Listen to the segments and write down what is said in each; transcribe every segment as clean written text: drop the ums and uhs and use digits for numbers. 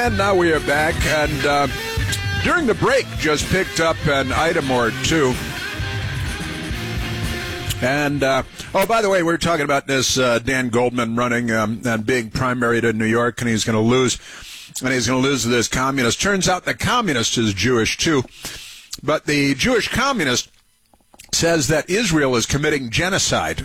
And now we are back, and during the break, just picked up an item or two. And, oh, by the way, we were talking about this Dan Goldman running and being primary to New York, and he's going to lose. And he's going to lose to this communist. Turns out the communist is Jewish, too. But the Jewish communist says that Israel is committing genocide.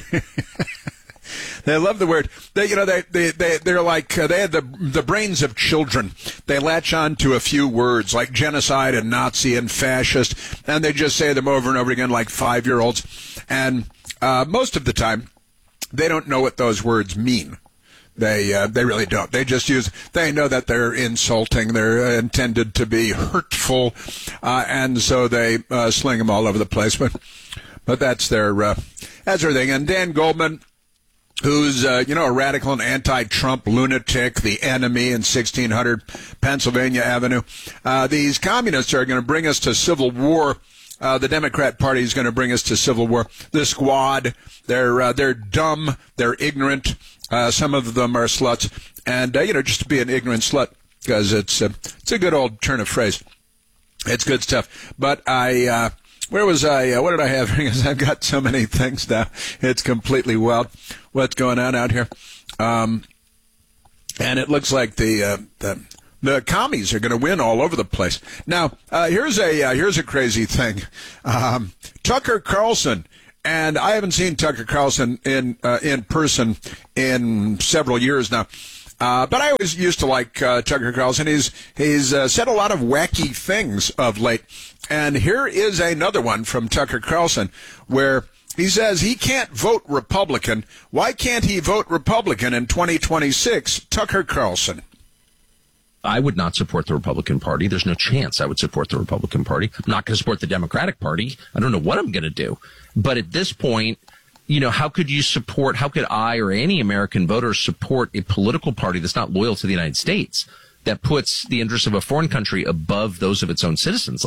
They love the word. They're like they had the brains of children. They latch on to a few words like genocide and Nazi and fascist, and they just say them over and over again like 5-year-olds. And most of the time, they don't know what those words mean. They really don't. They just they know that they're insulting. They're intended to be hurtful, and so they sling them all over the place. But that's their thing. And Dan Goldman, who's, a radical and anti-Trump lunatic, the enemy in 1600 Pennsylvania Avenue. These communists are going to bring us to civil war. The Democrat Party is going to bring us to civil war. The Squad, they're dumb, they're ignorant. Some of them are sluts. And, just to be an ignorant slut, because it's a good old turn of phrase. It's good stuff. But where was I? What did I have? Because I've got so many things now. It's completely wild what's going on out here. And it looks like the commies are going to win all over the place. Now, here's a crazy thing. Tucker Carlson, and I haven't seen Tucker Carlson in person in several years now. But I always used to like Tucker Carlson. He's said a lot of wacky things of late. And here is another one from Tucker Carlson where he says he can't vote Republican. Why can't he vote Republican in 2026? Tucker Carlson. I would not support the Republican Party. There's no chance I would support the Republican Party. I'm not going to support the Democratic Party. I don't know what I'm going to do. But at this point, how could I or any American voter support a political party that's not loyal to the United States, that puts the interests of a foreign country above those of its own citizens?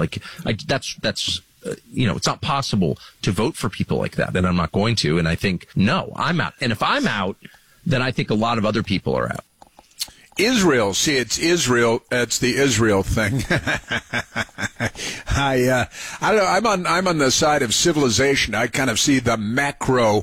It's not possible to vote for people like that, and I'm not going to. And I think, no, I'm out. And if I'm out, then I think a lot of other people are out. Israel. See, it's Israel. It's the Israel thing. I don't know. I'm on the side of civilization. I kind of see the macro,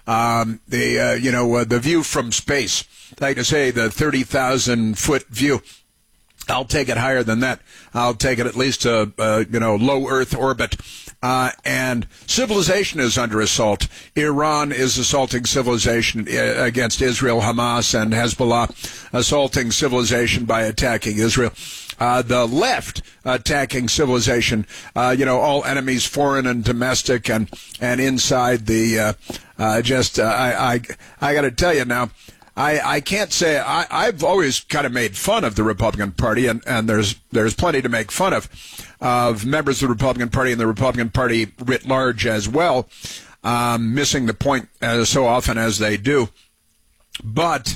the view from space. Like to say, the 30,000-foot view. I'll take it higher than that. I'll take it at least to, low Earth orbit. And civilization is under assault. Iran is assaulting civilization against Israel, Hamas, and Hezbollah assaulting civilization by attacking Israel. The left attacking civilization, all enemies, foreign and domestic, and inside the, I got to tell you now, I can't say I've always kind of made fun of the Republican Party, and there's plenty to make fun of members of the Republican Party and the Republican Party writ large as well, missing the point so often as they do. But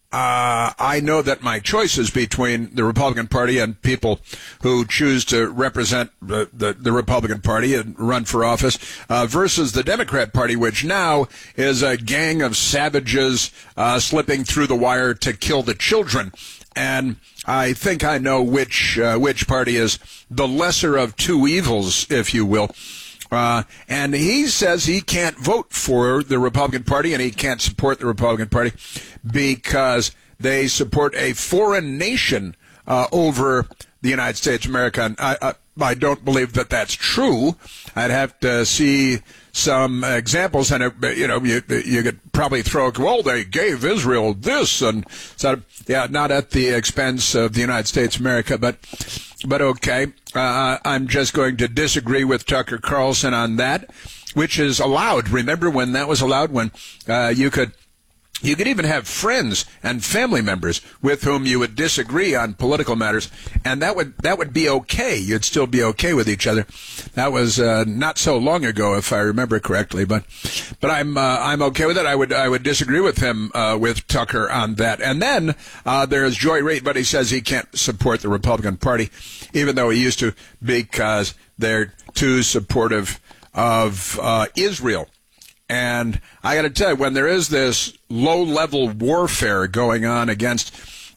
I know that my choice is between the Republican Party and people who choose to represent the Republican Party and run for office versus the Democrat Party, which now is a gang of savages slipping through the wire to kill the children. And I think I know which party is the lesser of two evils, if you will. And he says he can't vote for the Republican Party and he can't support the Republican Party because they support a foreign nation over the United States of America. And I don't believe that that's true. I'd have to see some examples, and you could probably throw, well, they gave Israel this, and so not at the expense of the United States of America, but okay. I'm just going to disagree with Tucker Carlson on that, which is allowed. Remember when that was allowed, when you could even have friends and family members with whom you would disagree on political matters, and that would be okay. You'd still be okay with each other. That was not so long ago, if I remember correctly. But I'm okay with it. I would disagree with him with Tucker on that. And then there's Joy Reid, but he says he can't support the Republican Party, even though he used to, because they're too supportive of Israel. And I got to tell you, when there is this low-level warfare going on against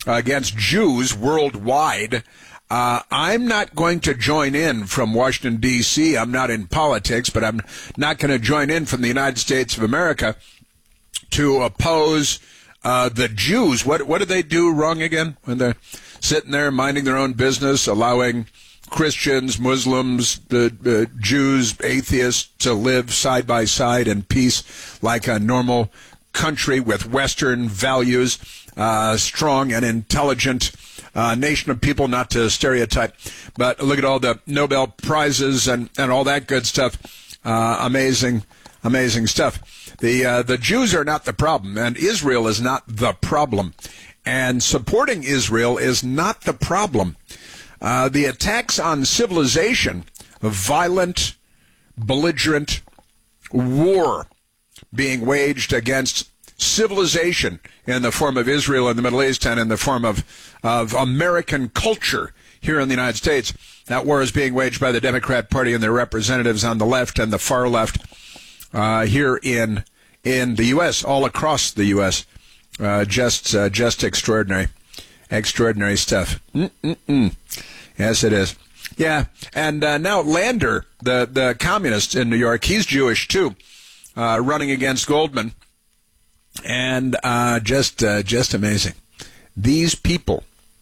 against Jews worldwide. I'm not going to join in from Washington, D.C. I'm not in politics, but I'm not going to join in from the United States of America to oppose the Jews. What did they do wrong again when they're sitting there minding their own business, allowing Christians, Muslims, Jews, atheists to live side by side in peace like a normal country with Western values, strong and intelligent nation of people, not to stereotype, but look at all the Nobel Prizes and all that good stuff. Amazing stuff. The Jews are not the problem, and Israel is not the problem. And supporting Israel is not the problem. The attacks on civilization, a violent, belligerent war being waged against civilization in the form of Israel in the Middle East and in the form of American culture here in the United States. That war is being waged by the Democrat Party and their representatives on the left and the far left here in the U.S., all across the U.S. Just extraordinary stuff. Yes, it is. Yeah, and now Lander, the communist in New York, he's Jewish too, running against Goldman. And just amazing. These people.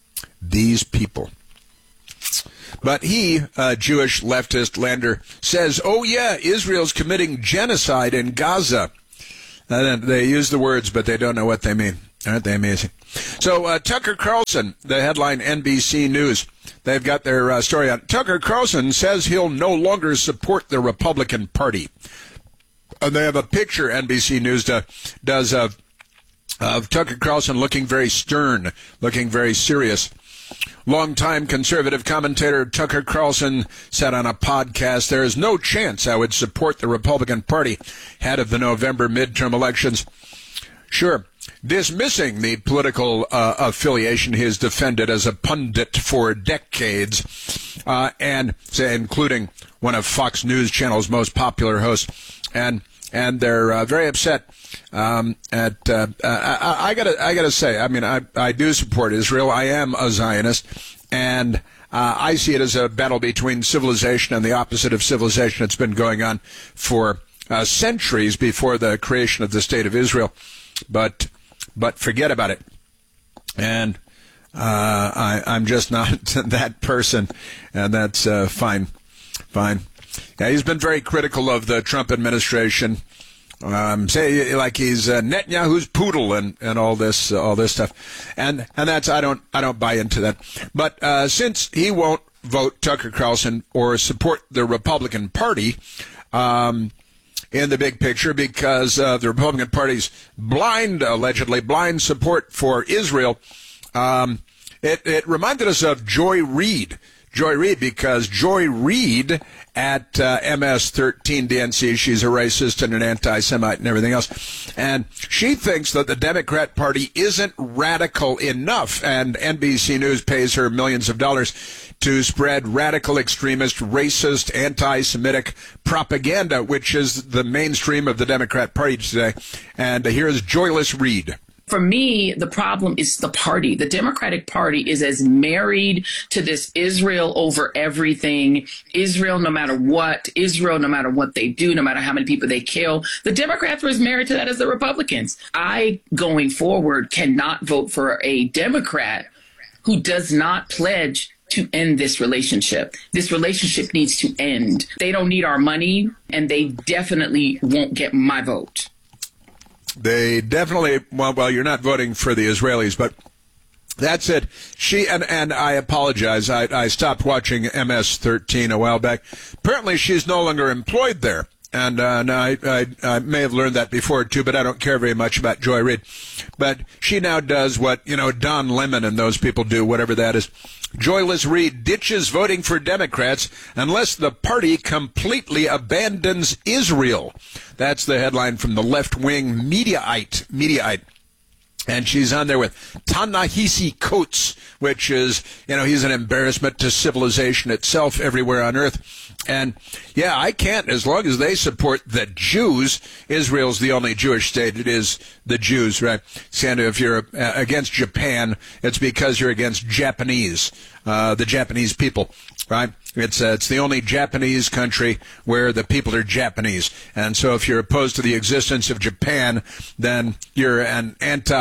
But he, Jewish leftist Lander, says, oh yeah, Israel's committing genocide in Gaza. They use the words, but they don't know what they mean. Aren't they amazing? So Tucker Carlson, the headline NBC News, they've got their story on. Tucker Carlson says he'll no longer support the Republican Party. And they have a picture, NBC News does of Tucker Carlson looking very stern, looking very serious. Longtime conservative commentator Tucker Carlson said on a podcast, there is no chance I would support the Republican Party ahead of the November midterm elections. Sure, dismissing the political affiliation he has defended as a pundit for decades, and including one of Fox News Channel's most popular hosts, and they're very upset. I gotta say, I mean, I do support Israel. I am a Zionist, and I see it as a battle between civilization and the opposite of civilization. It's been going on for centuries before the creation of the State of Israel. But forget about it. And I'm just not that person, and that's fine. Yeah, he's been very critical of the Trump administration. Say like he's Netanyahu's poodle and all this stuff, and that's I don't buy into that. But since he won't vote Tucker Carlson or support the Republican Party in the big picture because the Republican Party's allegedly blind support for Israel, it reminded us of Joy Reid. Because Joy Reid at MS-13 DNC, she's a racist and an anti-Semite and everything else, and she thinks that the Democrat Party isn't radical enough, and NBC News pays her millions of dollars to spread radical extremist, racist, anti-Semitic propaganda, which is the mainstream of the Democrat Party today. And here's Joyless Reid. For me, the problem is the party. The Democratic Party is as married to this Israel over everything, Israel no matter what they do, no matter how many people they kill. The Democrats were as married to that as the Republicans. I, going forward, cannot vote for a Democrat who does not pledge to end this relationship. This relationship needs to end. They don't need our money, and they definitely won't get my vote. They definitely, well, you're not voting for the Israelis, but that's it. She, and I apologize, I stopped watching MS-13 a while back. Apparently she's no longer employed there. And I may have learned that before, too, but I don't care very much about Joy Reid. But she now does what, Don Lemon and those people do, whatever that is. Joyless Reid ditches voting for Democrats unless the party completely abandons Israel. That's the headline from the left-wing Mediaite. And she's on there with Ta-Nehisi Coates, which is, he's an embarrassment to civilization itself everywhere on earth. And, yeah, I can't, as long as they support the Jews. Israel's the only Jewish state. It is the Jews, right? Sandra, if you're against Japan, it's because you're against Japanese, the Japanese people, right? It's the only Japanese country where the people are Japanese. And so if you're opposed to the existence of Japan, then you're an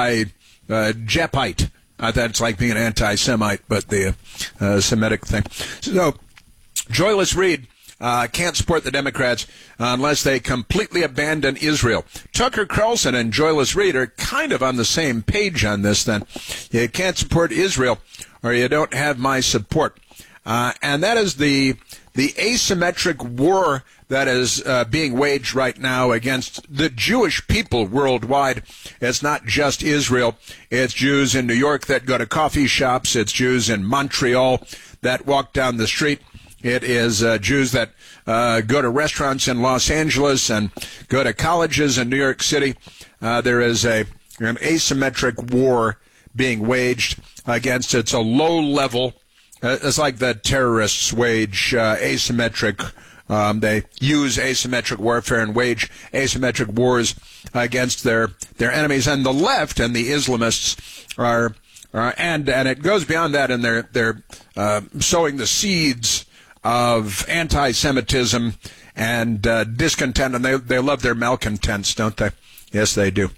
anti-Japite. That's like being an anti-Semite, but the Semitic thing. So Joyless Reed can't support the Democrats unless they completely abandon Israel. Tucker Carlson and Joyless Reed are kind of on the same page on this then. You can't support Israel or you don't have my support. And that is the asymmetric war that is being waged right now against the Jewish people worldwide. It's not just Israel. It's Jews in New York that go to coffee shops. It's Jews in Montreal that walk down the street. It is Jews that go to restaurants in Los Angeles and go to colleges in New York City. There is an asymmetric war being waged against. It's a low level. It's like the terrorists wage asymmetric. They use asymmetric warfare and wage asymmetric wars against their enemies. And the left and the Islamists are and it goes beyond that. And they're sowing the seeds of anti-Semitism and discontent. And they love their malcontents, don't they? Yes, they do.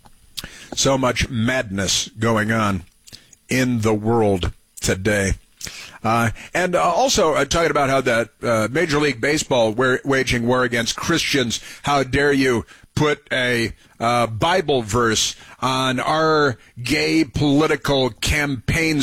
So much madness going on in the world today. And also talking about how that Major League Baseball waging war against Christians. How dare you put a Bible verse on our gay political campaign